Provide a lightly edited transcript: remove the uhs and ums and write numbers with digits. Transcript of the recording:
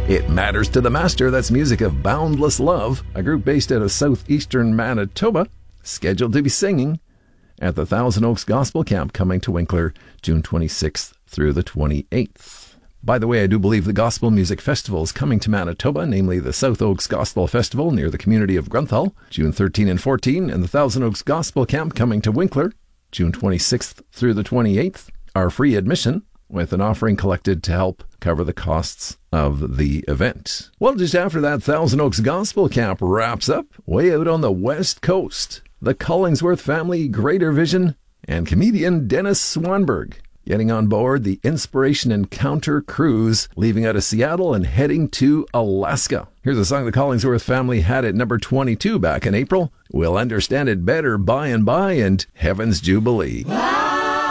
It Matters to the Master, that's music of Boundless Love, a group based out of southeastern Manitoba, scheduled to be singing at the Thousand Oaks Gospel Camp coming to Winkler June 26th through the 28th. By the way, I do believe the Gospel Music Festival is coming to Manitoba, namely the South Oaks Gospel Festival near the community of Grunthal, June 13 and 14, and the Thousand Oaks Gospel Camp coming to Winkler, June 26th through the 28th, are free admission, with an offering collected to help cover the costs of the event. Well, just after that Thousand Oaks Gospel Camp wraps up, way out on the West Coast, the Collingsworth family, Greater Vision, and comedian Dennis Swanberg getting on board the Inspiration Encounter cruise, leaving out of Seattle and heading to Alaska. Here's a song the Collingsworth family had at number 22 back in April. We'll Understand It Better By and By and Heaven's Jubilee.